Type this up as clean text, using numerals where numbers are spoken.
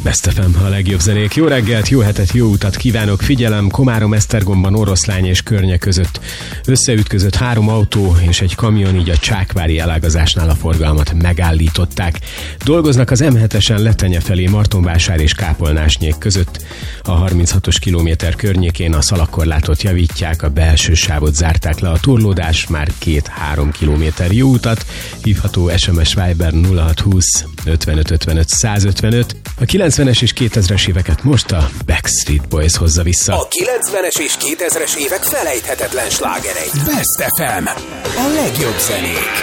Best FM, a legjobb zenék. Jó reggelt, jó hetet, jó utat kívánok. Figyelem, Komárom-Esztergomban, Oroszlány és környe között összeütközött 3 autó és egy kamion, így a Csákvári elágazásnál a forgalmat megállították. Dolgoznak az M7-esen Letenye felé Martonvásár és Kápolnásnyék között. A 36-os kilométer környékén a szalagkorlátot javítják, a belső sávot zárták le, a torlódás már 2-3 kilométer. Jó utat, hívható SMS Viber 0620 55 55 155. A 90-es és 2000-es éveket most a Backstreet Boys hozza vissza. A 90-es és 2000-es évek felejthetetlen slágerei. Best FM. A legjobb zenék.